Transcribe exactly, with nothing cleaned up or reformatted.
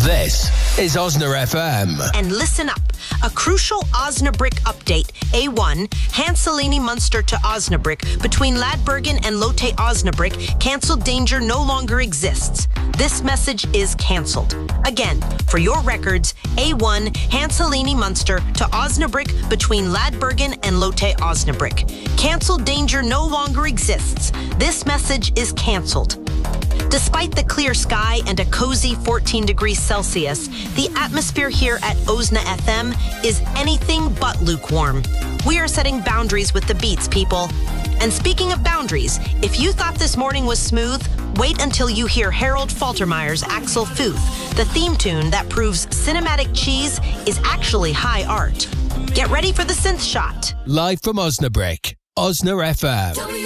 This is Osna F M. And listen up. A crucial Osnabrück update. A one, Hanselini Munster to Osnabrück between Ladbergen and Lotte Osnabrück. Cancelled danger no longer exists. This message is cancelled. Again, for your records, A one, Hanselini Munster to Osnabrück between Ladbergen and Lotte Osnabrück. Cancelled danger no longer exists. This message is cancelled. Despite the clear sky and a cozy fourteen degrees Celsius, the atmosphere here at Osna F M is anything but lukewarm. We are setting boundaries with the beats, people. And speaking of boundaries, if you thought this morning was smooth, wait until you hear Harold Faltermeyer's Axel Futh, the theme tune that proves cinematic cheese is actually high art. Get ready for the synth shot. Live from Osnabrück, Osna F M.